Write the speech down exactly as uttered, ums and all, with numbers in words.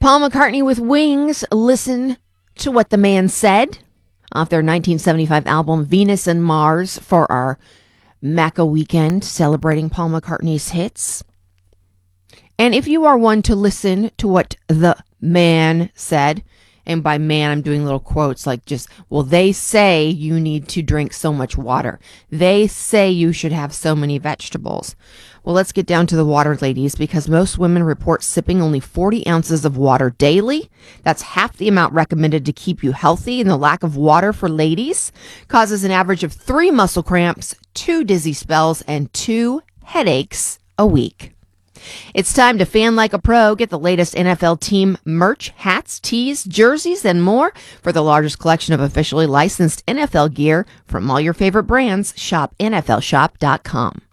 Paul McCartney with Wings. Listen to what the man said off their nineteen seventy-five album Venus and Mars for our Macca weekend celebrating Paul McCartney's hits. And if you are one to listen to what the man said, and by man, I'm doing little quotes like just, well, they say you need to drink so much water. They say you should have so many vegetables. Well, let's get down to the water, ladies, because most women report sipping only forty ounces of water daily. That's half the amount recommended to keep you healthy, and the lack of water for ladies causes an average of three muscle cramps, two dizzy spells, and two headaches a week. It's time to fan like a pro. Get the latest N F L team merch, hats, tees, jerseys, and more. For the largest collection of officially licensed N F L gear from all your favorite brands, shop N F L shop dot com.